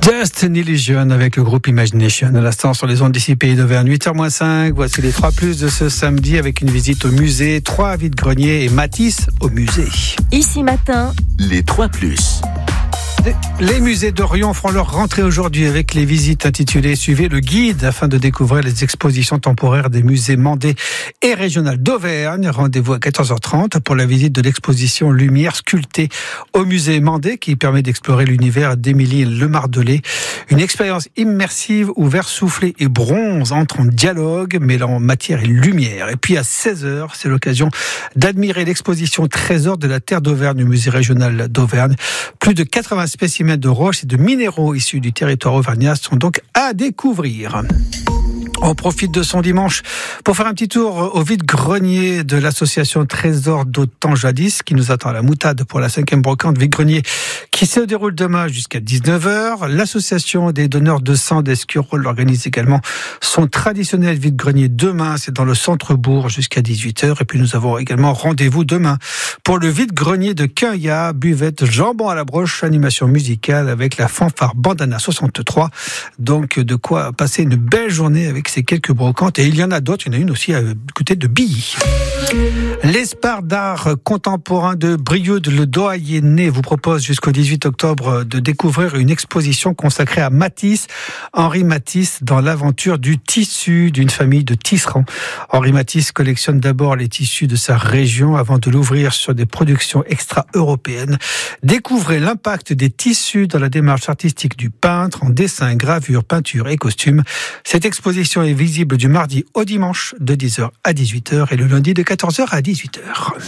Just an Illusion avec le groupe Imagination. À l'instant sur les ondes d'ici Pays d'Auvergne, 8h-5. Voici les 3+ de ce samedi avec une visite au musée, 3 vide-greniers et Matisse au musée. Ici matin, les 3+. Les musées d'Orion feront leur rentrée aujourd'hui avec les visites intitulées « Suivez le guide » afin de découvrir les expositions temporaires des musées mandés et régionales d'Auvergne. Rendez-vous à 14h30 pour la visite de l'exposition Lumière sculptée au musée Mandé qui permet d'explorer l'univers d'Émilie Lemardelet. Une expérience immersive où verre soufflé et bronze entrent en dialogue, mêlant matière et lumière. Et puis à 16h, c'est l'occasion d'admirer l'exposition Trésors de la Terre d'Auvergne au musée régional d'Auvergne. Plus de 80 spécimens de roches et de minéraux issus du territoire auvergnat sont donc à découvrir. On profite de son dimanche pour faire un petit tour au vide-grenier de l'association Trésors d'Autant Jadis qui nous attend à la Moutade pour la 5e brocante vide-grenier qui se déroule demain jusqu'à 19h. L'association des donneurs de sang d'Escurolles organise également son traditionnel vide-grenier demain. C'est dans le centre-bourg jusqu'à 18h. Et puis nous avons également rendez-vous demain pour le vide-grenier de Quenya, buvette, jambon à la broche, animation musicale avec la fanfare Bandana 63. Donc de quoi passer une belle journée avec ces quelques brocantes, et il y en a d'autres, il y en a une aussi à côté de Billy. L'Espar d'art contemporain de Brioude, le Doyenné, vous propose jusqu'au 18 octobre de découvrir une exposition consacrée à Matisse, Henri Matisse, dans l'aventure du tissu d'une famille de tisserands. Henri Matisse collectionne d'abord les tissus de sa région avant de l'ouvrir sur des productions extra-européennes. Découvrez l'impact des tissus dans la démarche artistique du peintre en dessin, gravure, peinture et costume. Cette exposition est visible du mardi au dimanche de 10h à 18h et le lundi de 14h à 18h.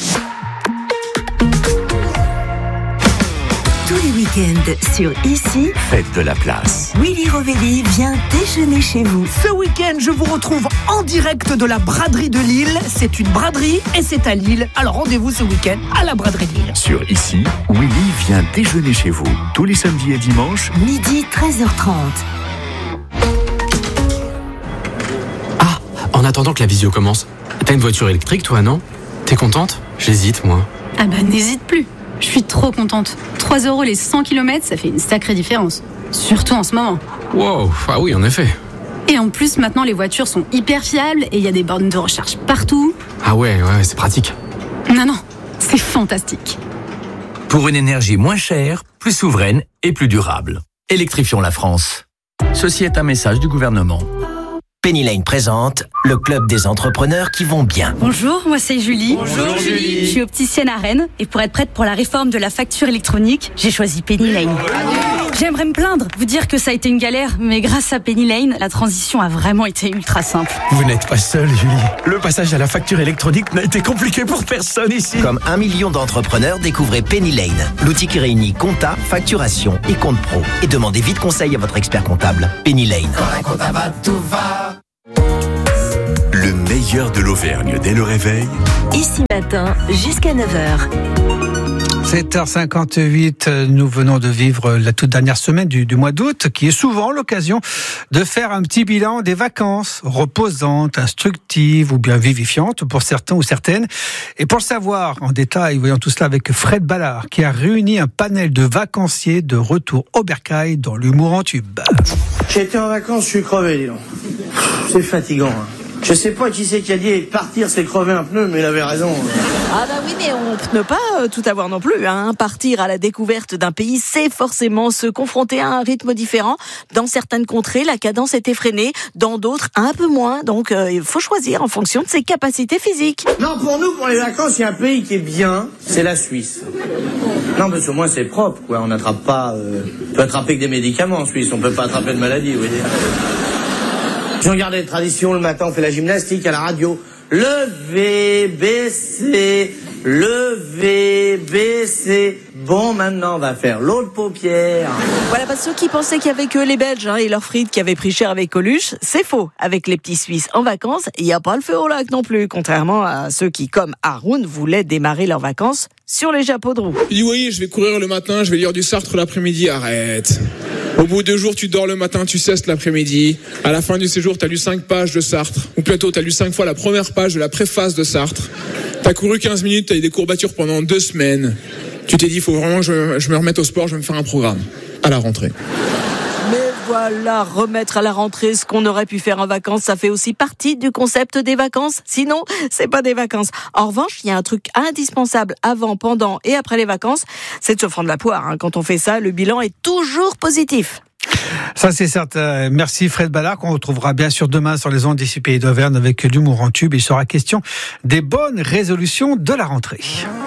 tous les week-ends sur Ici, Faites de la place. Willy Rovelli vient déjeuner chez vous. Ce week-end, je vous retrouve en direct de la braderie de Lille. C'est une braderie et c'est à Lille. Alors rendez-vous ce week-end à la braderie de Lille. Sur Ici, Willy vient déjeuner chez vous. Tous les samedis et dimanches. Midi 13h30. En attendant que la visio commence, t'as une voiture électrique toi, non? T'es contente? J'hésite moi. Ah bah n'hésite plus, je suis trop contente. 3 € les 100 km, ça fait une sacrée différence. Surtout en ce moment. Wow, ah oui en effet. Et en plus maintenant les voitures sont hyper fiables et il y a des bornes de recharge partout. Ah ouais, c'est pratique. Non, c'est fantastique. Pour une énergie moins chère, plus souveraine et plus durable. Électrifions la France. Ceci est un message du gouvernement. Penny Lane présente le club des entrepreneurs qui vont bien. Bonjour, moi c'est Julie. Bonjour Julie. Je suis opticienne à Rennes et pour être prête pour la réforme de la facture électronique, j'ai choisi Penny Lane. J'aimerais me plaindre, vous dire que ça a été une galère, mais grâce à Penny Lane, la transition a vraiment été ultra simple. Vous n'êtes pas seule Julie. Le passage à la facture électronique n'a été compliqué pour personne ici. Comme 1 million d'entrepreneurs, découvrez Penny Lane, l'outil qui réunit compta, facturation et compte pro. Et demandez vite conseil à votre expert comptable. Penny Lane. Le meilleur de l'Auvergne dès le réveil. Ici matin, jusqu'à 9h. 7h58, nous venons de vivre la toute dernière semaine du mois d'août, qui est souvent l'occasion de faire un petit bilan des vacances, reposantes, instructives ou bien vivifiantes pour certains ou certaines. Et pour le savoir en détail, voyons tout cela avec Fred Ballard, qui a réuni un panel de vacanciers de retour au Bercail dans l'humour en tube. J'ai été en vacances, je suis crevé, dis donc. C'est fatigant, hein. Je sais pas qui c'est qui a dit partir c'est crever un pneu, mais il avait raison. Ah bah oui, mais on ne peut pas tout avoir non plus, hein. Partir à la découverte d'un pays, c'est forcément se confronter à un rythme différent. Dans certaines contrées, la cadence est effrénée, dans d'autres, un peu moins. Donc il faut choisir en fonction de ses capacités physiques. Non, pour nous, pour les vacances, il y a un pays qui est bien, c'est la Suisse. Non, parce qu'au moins c'est propre, quoi. On n'attrape pas... On peut attraper que des médicaments en Suisse, on peut pas attraper de maladie, vous voyez. Si on regarde les traditions, le matin on fait la gymnastique à la radio. Lever, baisser, lever, baisser. Bon, maintenant on va faire l'autre paupière. Voilà, bah, ceux qui pensaient qu'il y avait que les Belges et leurs frites qui avaient pris cher avec Coluche, c'est faux. Avec les petits Suisses en vacances, il n'y a pas le feu au lac non plus. Contrairement à ceux qui, comme Haroun, voulaient démarrer leurs vacances sur les chapeaux de roue. Il dit oui, je vais courir le matin, je vais lire du Sartre l'après-midi, arrête. Au bout de 2 jours, tu dors le matin, tu cesses l'après-midi. À la fin du séjour, t'as lu 5 pages de Sartre. Ou plutôt, t'as lu 5 fois la première page de la préface de Sartre. T'as couru 15 minutes, t'as eu des courbatures pendant 2 semaines. Tu t'es dit, il faut vraiment que je me remette au sport, je vais me faire un programme. À la rentrée. Mais Voilà, remettre à la rentrée ce qu'on aurait pu faire en vacances, ça fait aussi partie du concept des vacances. Sinon, c'est pas des vacances. En revanche, il y a un truc indispensable avant, pendant et après les vacances, c'est de se prendre la poire. Quand on fait ça, le bilan est toujours positif. Ça, c'est certain. Merci Fred Ballard, qu'on retrouvera bien sûr demain sur les ondes d'ici Pays d'Auvergne avec l'humour en tube. Il sera question des bonnes résolutions de la rentrée.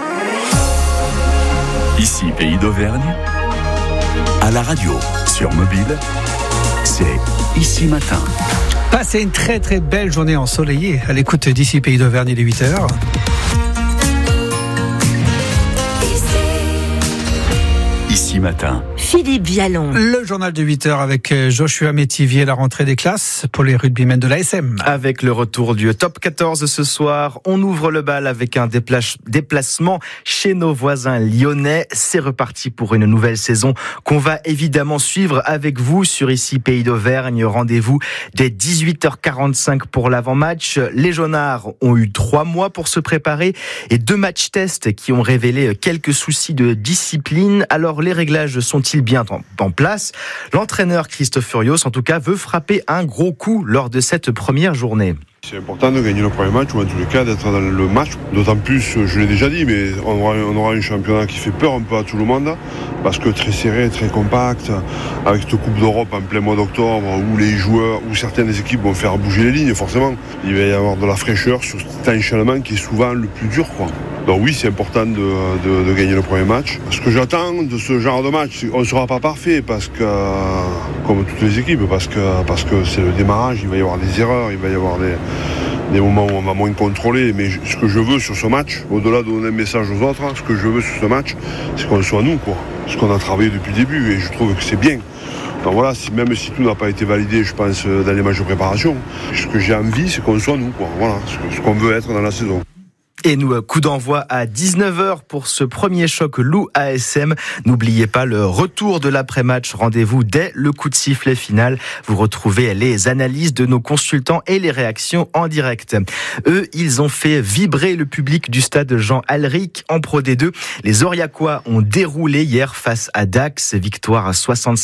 Ici Pays d'Auvergne, à la radio, sur mobile, c'est Ici Matin. Passez une très très belle journée ensoleillée à l'écoute d'ici Pays d'Auvergne, il est 8h. Ici Matin. Philippe Vialon. Le journal de 8h avec Joshua Métivier, la rentrée des classes pour les rugbymen de l'ASM. Avec le retour du top 14 ce soir, on ouvre le bal avec un déplacement chez nos voisins lyonnais. C'est reparti pour une nouvelle saison qu'on va évidemment suivre avec vous sur Ici Pays d'Auvergne. Rendez-vous dès 18h45 pour l'avant-match. Les Jaunards ont eu 3 mois pour se préparer et 2 matchs tests qui ont révélé quelques soucis de discipline. Alors les réglages sont-ils bien en place? L'entraîneur Christophe Furios, en tout cas, veut frapper un gros coup lors de cette première journée. C'est important de gagner le premier match, ou en tous les cas d'être dans le match. D'autant plus, je l'ai déjà dit, mais on aura un championnat qui fait peur un peu à tout le monde, parce que très serré, très compact, avec cette Coupe d'Europe en plein mois d'octobre, où les joueurs, où certaines équipes vont faire bouger les lignes, forcément. Il va y avoir de la fraîcheur sur cet enchaînement qui est souvent le plus dur, quoi. Donc oui, c'est important de gagner le premier match. Ce que j'attends de ce genre de match, on ne sera pas parfait, parce que, comme toutes les équipes, parce que c'est le démarrage, il va y avoir des erreurs, il va y avoir des moments où on va moins contrôler. Mais ce que je veux sur ce match, au-delà de donner un message aux autres, ce que je veux sur ce match, c'est qu'on soit nous, quoi. Ce qu'on a travaillé depuis le début, et je trouve que c'est bien. Donc voilà, même si tout n'a pas été validé, je pense, dans les matchs de préparation, ce que j'ai envie, c'est qu'on soit nous, quoi. Voilà, ce qu'on veut être dans la saison. Et nous, coup d'envoi à 19h pour ce premier choc Loup ASM. N'oubliez pas le retour de l'après-match. Rendez-vous dès le coup de sifflet final. Vous retrouvez les analyses de nos consultants et les réactions en direct. Eux, ils ont fait vibrer le public du stade Jean Alric en Pro D2. Les Aurillacois ont déroulé hier face à Dax. Victoire à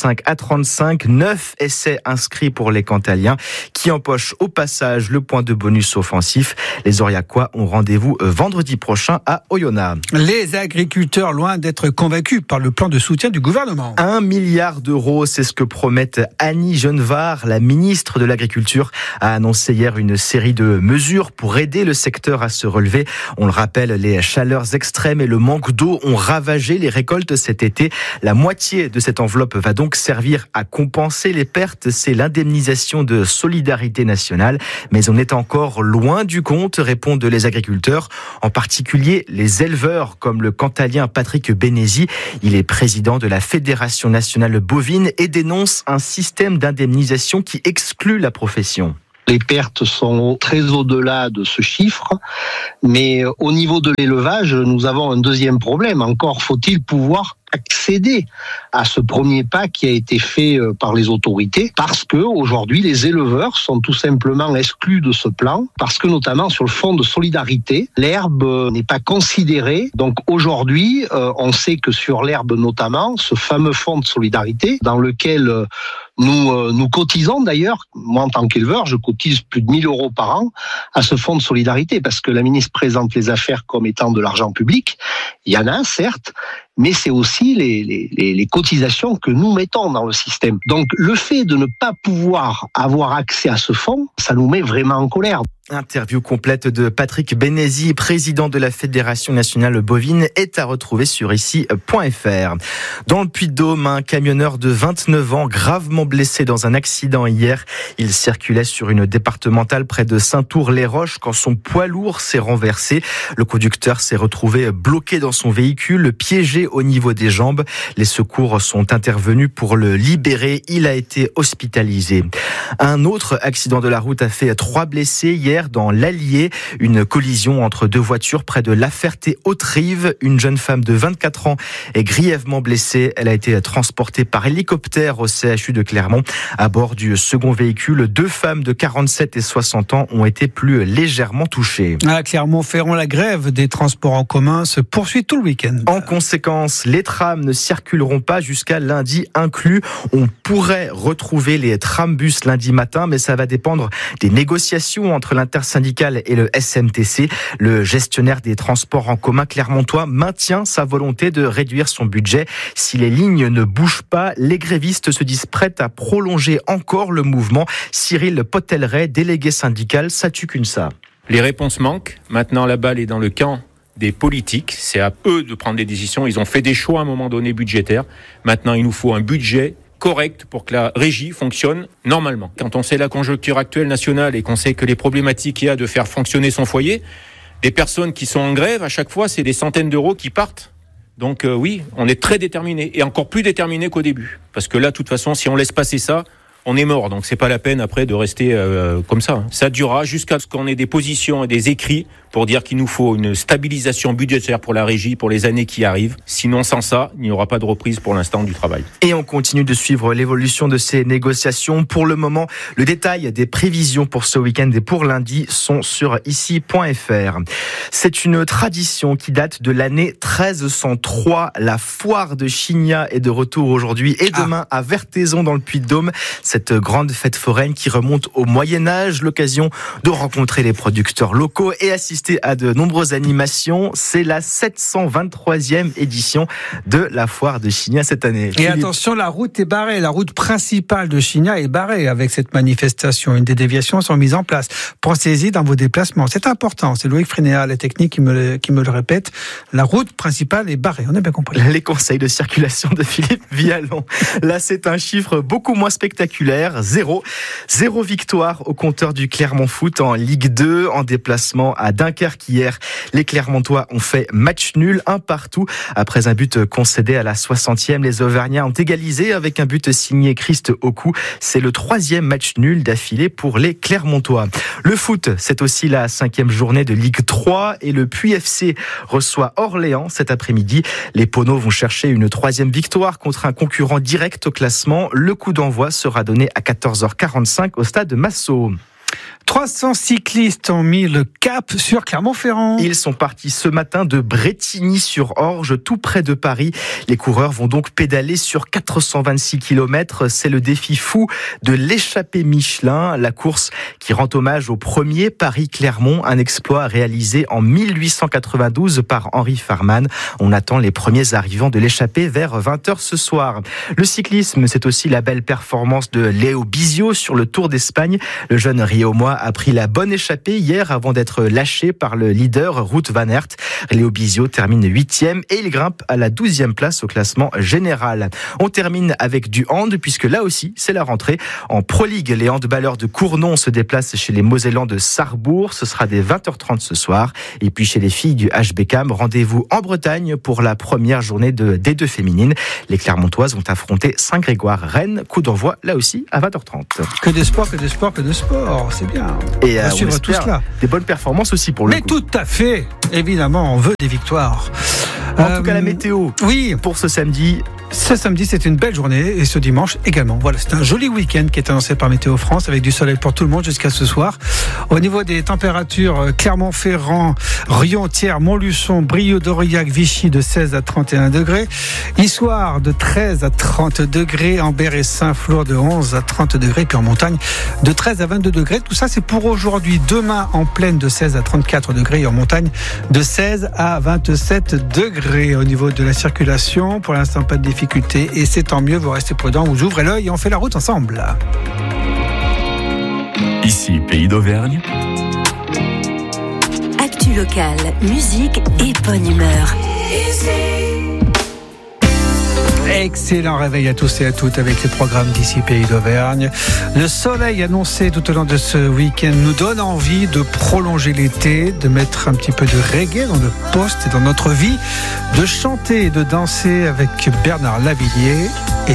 65-35. 9 essais inscrits pour les Cantaliens qui empochent au passage le point de bonus offensif. Les Aurillacois ont rendez-vous vendredi prochain à Oyonnax. Les agriculteurs loin d'être convaincus par le plan de soutien du gouvernement. 1 milliard d'euros, c'est ce que promet Annie Genevard, la ministre de l'Agriculture, a annoncé hier une série de mesures pour aider le secteur à se relever. On le rappelle, les chaleurs extrêmes et le manque d'eau ont ravagé les récoltes cet été. La moitié de cette enveloppe va donc servir à compenser les pertes. C'est l'indemnisation de solidarité nationale. Mais on est encore loin du compte, répondent les agriculteurs. En particulier les éleveurs comme le Cantalien Patrick Bénézy. Il est président de la Fédération nationale bovine et dénonce un système d'indemnisation qui exclut la profession. Les pertes sont très au-delà de ce chiffre, mais au niveau de l'élevage, nous avons un deuxième problème. Encore faut-il pouvoir accéder à ce premier pas qui a été fait par les autorités, parce que aujourd'hui les éleveurs sont tout simplement exclus de ce plan, parce que notamment sur le fonds de solidarité, l'herbe n'est pas considérée. Donc aujourd'hui, on sait que sur l'herbe notamment, ce fameux fonds de solidarité dans lequel nous cotisons d'ailleurs, moi en tant qu'éleveur, je cotise plus de 1 000 euros par an à ce fonds de solidarité, parce que la ministre présente les affaires comme étant de l'argent public. Il y en a certes, mais c'est aussi les cotisations que nous mettons dans le système. Donc le fait de ne pas pouvoir avoir accès à ce fonds, ça nous met vraiment en colère. Interview complète de Patrick Bénézy, président de la Fédération nationale bovine, est à retrouver sur ici.fr. Dans le Puy-de-Dôme, un camionneur de 29 ans gravement blessé dans un accident hier. Il circulait sur une départementale près de Saint-Ours-les-Roches quand son poids lourd s'est renversé. Le conducteur s'est retrouvé bloqué dans son véhicule, piégé au niveau des jambes. Les secours sont intervenus pour le libérer. Il a été hospitalisé. Un autre accident de la route a fait 3 blessés hier hier dans l'Allier. Une collision entre deux voitures près de La Ferté-Haute-Rive. Une jeune femme de 24 ans est grièvement blessée. Elle a été transportée par hélicoptère au CHU de Clermont. À bord du second véhicule, 2 femmes de 47 et 60 ans ont été plus légèrement touchées. À Clermont-Ferrand, la grève des transports en commun se poursuit tout le week-end. En conséquence, les trams ne circuleront pas jusqu'à lundi inclus. On pourrait retrouver les trambus lundi matin, mais ça va dépendre des négociations entre l'intersyndicale et le SMTC. Le gestionnaire des transports en commun clermontois maintient sa volonté de réduire son budget. Si les lignes ne bougent pas, les grévistes se disent prêts à prolonger encore le mouvement. Cyril Potelleret, délégué syndical, Satu-Cunsa. Les réponses manquent. Maintenant, la balle est dans le camp des politiques. C'est à eux de prendre des décisions. Ils ont fait des choix à un moment donné budgétaires. Maintenant, il nous faut un budget correct pour que la régie fonctionne normalement. Quand on sait la conjoncture actuelle nationale et qu'on sait que les problématiques qu'il y a de faire fonctionner son foyer, les personnes qui sont en grève, à chaque fois, c'est des centaines d'euros qui partent. Donc oui, on est très déterminés et encore plus déterminés qu'au début. Parce que là, de toute façon, si on laisse passer ça, on est mort. Donc c'est pas la peine après de rester comme ça. Ça durera jusqu'à ce qu'on ait des positions et des écrits pour dire qu'il nous faut une stabilisation budgétaire pour la régie pour les années qui arrivent. Sinon, sans ça, il n'y aura pas de reprise pour l'instant du travail. Et on continue de suivre l'évolution de ces négociations. Pour le moment, le détail des prévisions pour ce week-end et pour lundi sont sur ici.fr. C'est une tradition qui date de l'année 1303. La foire de Chignat est de retour aujourd'hui et demain à Vertaison dans le Puy-de-Dôme. Cette grande fête foraine qui remonte au Moyen-Âge, l'occasion de rencontrer les producteurs locaux et assister à de nombreuses animations. C'est la 723e édition de la foire de Chignat cette année. Et attention, la route est barrée. La route principale de Chignat est barrée avec cette manifestation. Une des déviations sont mises en place. Pensez-y dans vos déplacements. C'est important. C'est Loïc Frénéa, la technique, qui me le répète. La route principale est barrée. On a bien compris. Les conseils de circulation de Philippe Vialon. Là, c'est un chiffre beaucoup moins spectaculaire. 0 victoire au compteur du Clermont Foot en Ligue 2 en déplacement à Dunkerque hier. Les Clermontois ont fait match nul, 1 partout. Après un but concédé à la 60e, les Auvergnats ont égalisé avec un but signé Christ Oku. C'est le 3e match nul d'affilée pour les Clermontois. Le foot, c'est aussi la 5e journée de Ligue 3 et le Puy FC reçoit Orléans cet après-midi. Les Poneaux vont chercher une 3e victoire contre un concurrent direct au classement. Le coup d'envoi sera donné à 14h45 au stade Massot. 300 cyclistes ont mis le cap sur Clermont-Ferrand. Ils sont partis ce matin de Brétigny-sur-Orge, tout près de Paris. Les coureurs vont donc pédaler sur 426 km. C'est le défi fou de l'échappée Michelin, la course qui rend hommage au premier Paris-Clermont, un exploit réalisé en 1892 par Henri Farman. On attend les premiers arrivants de l'échappée vers 20h ce soir. Le cyclisme, c'est aussi la belle performance de Léo Bizio sur le Tour d'Espagne. Le jeune Riaumois a pris la bonne échappée hier avant d'être lâché par le leader Wout van Aert. Léo Bizio termine 8e et il grimpe à la 12e place au classement général. On termine avec du hand puisque là aussi c'est la rentrée. En Pro League, les handballeurs de Cournon se déplacent chez les Mosellans de Sarrebourg. Ce sera dès 20h30 ce soir. Et puis chez les filles du HBCAM, rendez-vous en Bretagne pour la première journée de D2 féminine. Les Clermontoises vont affronter Saint-Grégoire-Rennes. Coup d'envoi là aussi à 20h30. Que de sport, c'est bien. Et on va suivre tout cela. Des bonnes performances aussi pour le coup. Mais tout à fait, évidemment, on veut des victoires. En tout cas, la météo. Oui. Pour ce samedi. Ce samedi, c'est une belle journée et ce dimanche également. Voilà, c'est un joli week-end qui est annoncé par Météo France avec du soleil pour tout le monde jusqu'à ce soir. Au niveau des températures, Clermont-Ferrand, Rion, Thiers, Montluçon, Brioude, d'Aurillac, Vichy de 16 à 31 degrés. Issoire de 13 à 30 degrés. Ambert et Saint-Flour de 11 à 30 degrés. Puis en montagne de 13 à 22 degrés. Tout ça, c'est pour aujourd'hui. Demain, en plaine de 16 à 34 degrés et en montagne de 16 à 27 degrés. Au niveau de la circulation, pour l'instant, pas de difficulté et c'est tant mieux, vous restez prudents, vous ouvrez l'œil et on fait la route ensemble. Ici, Pays d'Auvergne. Actu locale, musique et bonne humeur. Excellent réveil à tous et à toutes avec les programmes d'ici Pays d'Auvergne. Le soleil annoncé tout au long de ce week-end nous donne envie de prolonger l'été, de mettre un petit peu de reggae dans le poste et dans notre vie, de chanter et de danser avec Bernard Lavilliers et